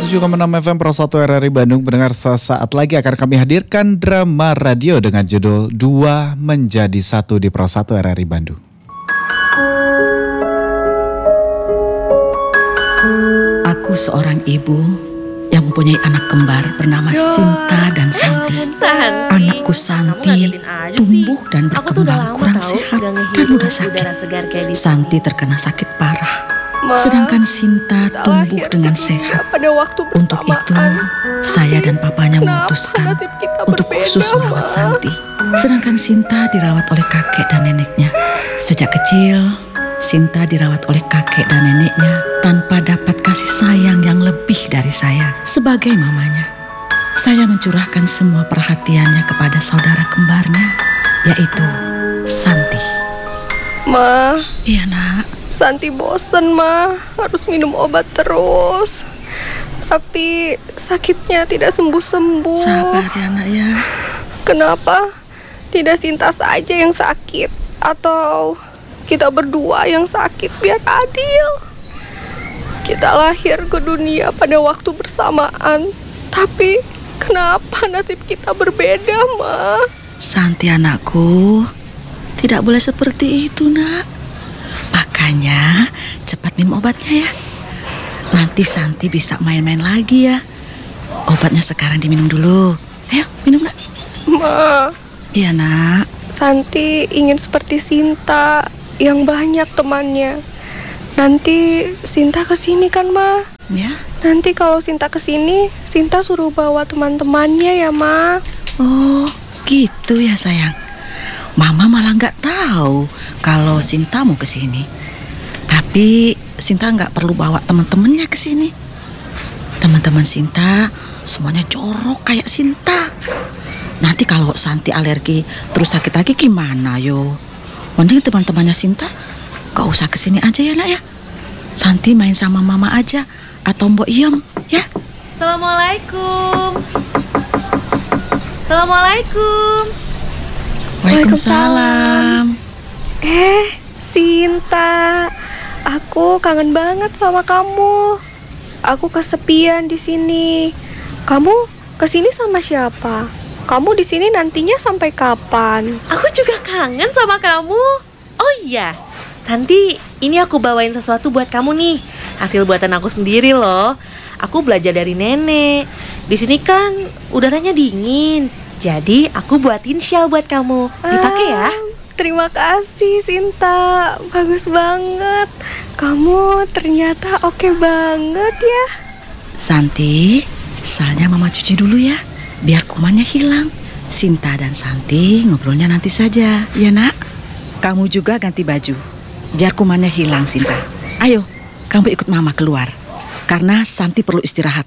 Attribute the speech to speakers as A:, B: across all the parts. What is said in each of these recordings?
A: 107,6 FM Pro 1 RRI Bandung. Pendengar, sesaat lagi akan kami hadirkan drama radio dengan judul 2 Menjadi 1 di Pro 1 RRI Bandung.
B: Aku seorang ibu yang mempunyai anak kembar bernama Sinta dan Santi. Anakku Santi tumbuh dan berkembang kurang sehat dan mudah sakit. Santi terkena sakit parah. Sedangkan Sinta tumbuh dengan sehat. Untuk itu, saya dan papanya memutuskan untuk khusus merawat Santi. Sedangkan Sinta dirawat oleh kakek dan neneknya. Sejak kecil, Sinta dirawat oleh kakek dan neneknya tanpa dapat kasih sayang yang lebih dari saya sebagai mamanya. Saya mencurahkan semua perhatiannya kepada saudara kembarnya, yaitu Santi.
C: Ma.
B: Iya, Nak.
C: Santi bosen, Ma. Harus minum obat terus. Tapi sakitnya tidak sembuh-sembuh.
B: Sabar ya, Nak ya.
C: Kenapa tidak Sinta saja yang sakit? Atau kita berdua yang sakit biar adil? Kita lahir ke dunia pada waktu bersamaan. Tapi kenapa nasib kita berbeda, Ma?
B: Santi anakku, tidak boleh seperti itu, Nak. Makanya cepat minum obatnya ya. Nanti Santi bisa main-main lagi ya. Obatnya sekarang diminum dulu. Ayo, minum, Nak.
C: Ma.
B: Iya, Nak.
C: Santi ingin seperti Sinta yang banyak temannya. Nanti Sinta kesini kan, Ma?
B: Ya.
C: Nanti kalau Sinta kesini, Sinta suruh bawa teman-temannya ya, Ma.
B: Oh, gitu ya sayang. Mama malah nggak tahu kalau Sinta mau kesini. Tapi Sinta nggak perlu bawa teman-temannya kesini. Teman-teman Sinta semuanya jorok kayak Sinta. Nanti kalau Santi alergi terus sakit lagi gimana yo? Mending teman-temannya Sinta gak usah kesini aja ya, Nak ya. Santi main sama Mama aja atau Mbok Iem ya.
D: Assalamualaikum. Assalamualaikum.
B: Waalaikumsalam.
C: Sinta, aku kangen banget sama kamu. Aku kesepian di sini. Kamu kesini sama siapa? Kamu di sini nantinya sampai kapan?
D: Aku juga kangen sama kamu. Oh iya, Santi, ini aku bawain sesuatu buat kamu nih. Hasil buatan aku sendiri loh. Aku belajar dari nenek. Di sini kan udaranya dingin. Jadi aku buatin shawl buat kamu. Dipakai ya.
C: Terima kasih Sinta. Bagus banget. Kamu ternyata oke banget ya.
B: Santi, salnya Mama cuci dulu ya, biar kumannya hilang. Sinta dan Santi ngobrolnya nanti saja, ya Nak. Kamu juga ganti baju, biar kumannya hilang, Sinta. Ayo, kamu ikut Mama keluar, karena Santi perlu istirahat.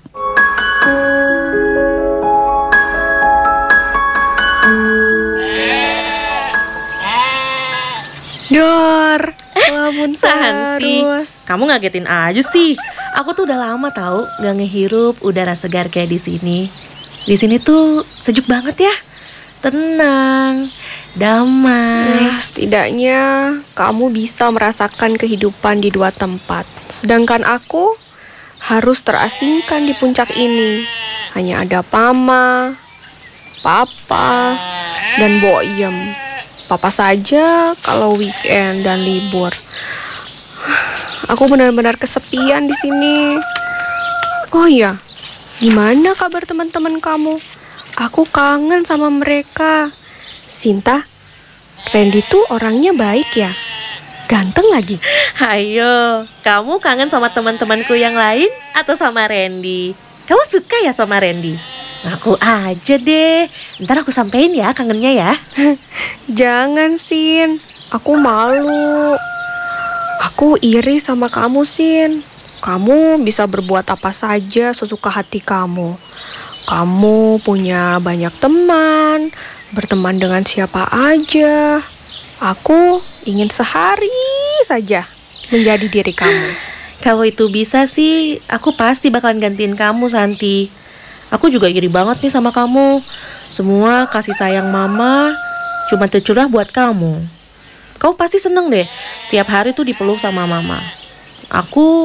C: Dor, lamun
D: Santi,
C: terus.
D: kamu ngagetin aja sih. Aku tuh udah lama tahu gak ngehirup udara segar kayak di sini. Di sini tuh sejuk banget ya. Tenang, damai.
C: Setidaknya kamu bisa merasakan kehidupan di dua tempat. Sedangkan aku harus terasingkan di puncak ini. Hanya ada Mama, Papa, dan Boyem. Papa saja kalau weekend dan libur. Aku benar-benar kesepian di sini. Oh iya, gimana kabar teman-teman kamu? Aku kangen sama mereka. Sinta, Randy tuh orangnya baik ya? Ganteng lagi.
D: Hayo, kamu kangen sama teman-temanku yang lain atau sama Randy? Kamu suka ya sama Randy? Aku aja deh. Ntar aku sampein ya kangennya ya.
C: Jangan, Sin. Aku malu. Aku iri sama kamu, Sin. Kamu bisa berbuat apa saja sesuka hati kamu. Kamu punya banyak teman, berteman dengan siapa aja. Aku ingin sehari saja menjadi diri kamu.
D: Kalau itu bisa sih, aku pasti bakalan gantiin kamu, Santi. Aku juga iri banget nih sama kamu. Semua kasih sayang Mama cuma tercurah buat kamu. Kamu pasti seneng deh setiap hari tuh dipeluk sama Mama. Aku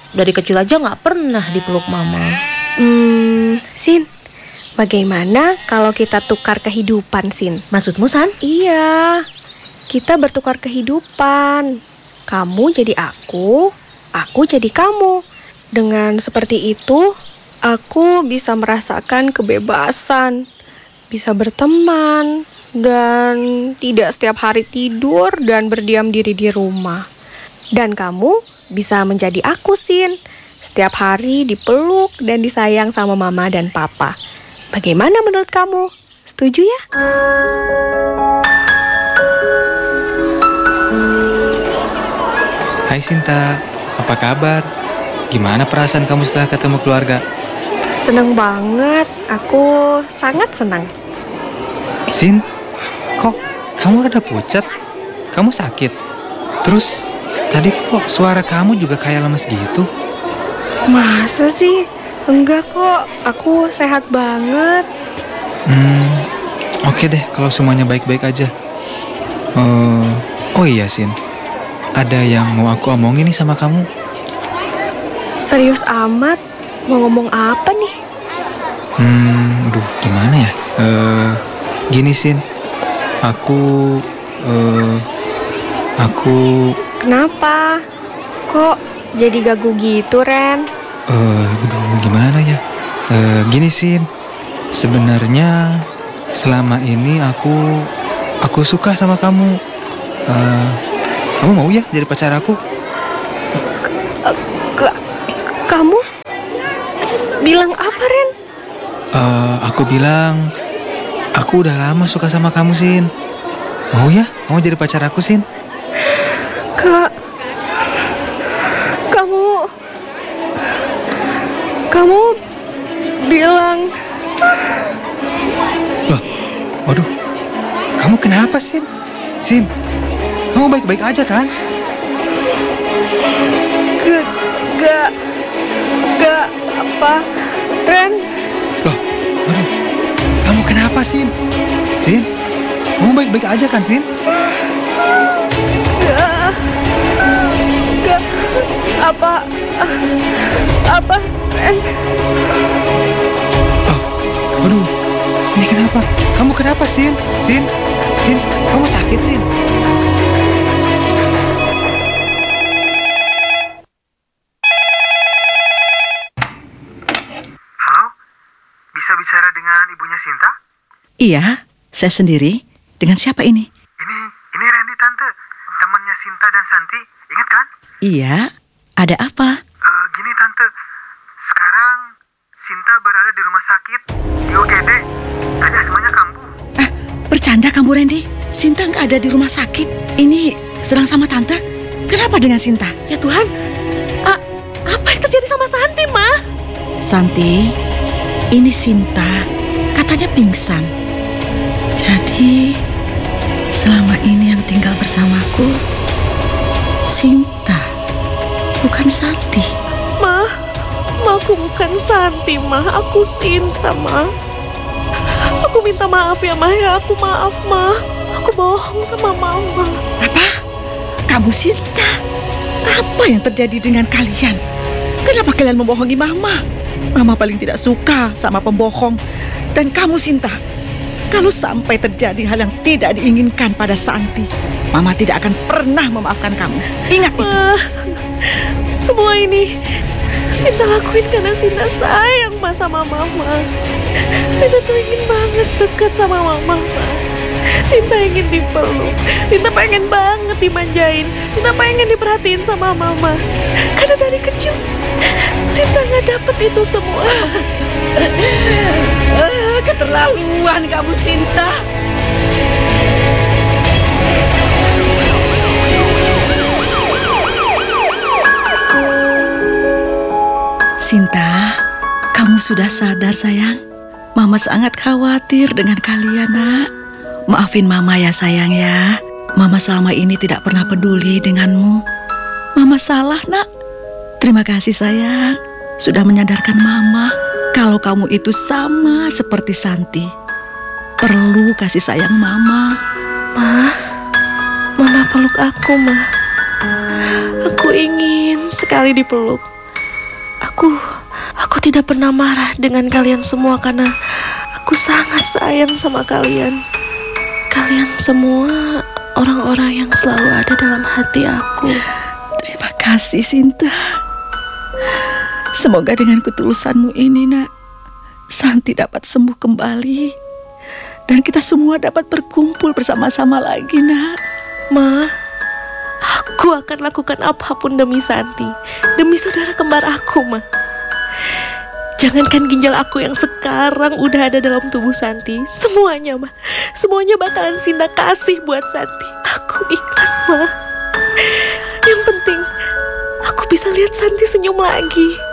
D: Dari kecil aja nggak pernah dipeluk mama.
C: Sin, bagaimana kalau kita tukar kehidupan, Sin?
D: Maksudmu, San?
C: Iya, kita bertukar kehidupan. Kamu jadi aku jadi kamu. Dengan seperti itu, aku bisa merasakan kebebasan, bisa berteman, dan tidak setiap hari tidur dan berdiam diri di rumah. Dan kamu bisa menjadi aku, Sin. Setiap hari dipeluk dan disayang sama mama dan papa. Bagaimana menurut kamu? Setuju ya?
E: Hai Sinta, apa kabar? Gimana perasaan kamu setelah ketemu keluarga?
C: Senang banget, aku sangat senang.
E: Sin, kok kamu rada pucat? Kamu sakit? Terus tadi kok suara kamu juga kayak lemes gitu?
C: Masa sih? Enggak kok, aku sehat banget.
E: Oke deh kalau semuanya baik-baik aja. Oh iya Sin, ada yang mau aku omongin nih sama kamu.
C: Serius amat? Mau ngomong apa nih?
E: Aduh gimana ya? Gini Sin, aku
C: Kenapa? Kok jadi gagu gitu, Ren?
E: gimana ya? Gini Sin, sebenarnya selama ini aku suka sama kamu. Kamu mau ya jadi pacar aku?
C: Kamu? Bilang apa, Ren?
E: Aku bilang aku udah lama suka sama kamu Sin. Mau ya? Mau jadi pacar aku Sin?
C: Kak, kamu bilang...
E: Loh, waduh, kamu kenapa Sin? Sin, kamu baik-baik aja kan?
C: Gak apa, Ren?
E: Loh, waduh, kamu kenapa Sin? Sin, kamu baik-baik aja kan Sin?
C: Gak apa, Ren?
E: Oh, waduh, ini kenapa? Kamu kenapa Sin? Sin, kamu sakit Sin?
F: Halo, bisa bicara dengan ibunya Sinta?
B: Iya, saya sendiri. Dengan siapa ini?
F: Ini Randy Tante, temannya Sinta dan Santi, ingat kan?
B: Iya, ada apa?
F: Gini Tante, sekarang Sinta berada di rumah sakit di UGD, ada semuanya kambuh.
B: Bercanda kamu, Randy? Sinta nggak ada di rumah sakit. Ini sedang sama Tante. Kenapa dengan Sinta?
D: Ya Tuhan, apa yang terjadi sama Santi, Ma?
B: Santi, ini Sinta. Katanya pingsan. Jadi, selama ini yang tinggal bersamaku Sinta, bukan Santi.
D: Ma, aku bukan Santi, Ma. Aku Sinta, Ma. Aku minta maaf ya, Ma. Ya, aku maaf, Ma. Aku bohong sama Mama.
B: Apa? Kamu Sinta? Apa yang terjadi dengan kalian? Kenapa kalian membohongi Mama? Mama paling tidak suka sama pembohong. Dan kamu Sinta, kalau sampai terjadi hal yang tidak diinginkan pada Santi, Mama tidak akan pernah memaafkan kamu. Ingat itu.
D: Ma, semua ini Sinta lakuin karena Sinta sayang Ma sama Mama. Sinta tuh ingin banget dekat sama Mama, Ma. Sinta ingin dipeluk. Sinta pengen banget dimanjain. Sinta pengen diperhatiin sama Mama. Karena dari kecil Sinta nggak dapet itu semua.
B: Keterlaluan kamu Sinta. Sinta, kamu sudah sadar sayang? Mama sangat khawatir dengan kalian, Nak. Maafin Mama ya sayang ya. Mama selama ini tidak pernah peduli denganmu. Mama salah, Nak. Terima kasih sayang, sudah menyadarkan Mama kalau kamu itu sama seperti Santi. Perlu kasih sayang Mama.
D: Mama peluk aku, Ma. Aku ingin sekali dipeluk.
C: Aku tidak pernah marah dengan kalian semua karena aku sangat sayang sama kalian. Kalian semua orang-orang yang selalu ada dalam hati aku.
B: Terima kasih, Sinta. Semoga dengan ketulusanmu ini, Nak, Santi dapat sembuh kembali dan kita semua dapat berkumpul bersama-sama lagi, Nak.
C: Ma, aku akan lakukan apapun demi Santi, demi saudara kembar aku, Ma. Jangankan ginjal aku yang sekarang udah ada dalam tubuh Santi, semuanya, Ma, semuanya bakalan Sinta kasih buat Santi. Aku ikhlas, Ma. Yang penting aku bisa lihat Santi senyum lagi.